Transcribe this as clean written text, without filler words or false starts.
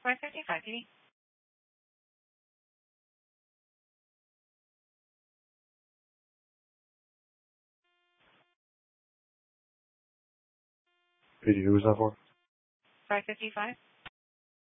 555, Petey. Petey, who was that for? 555.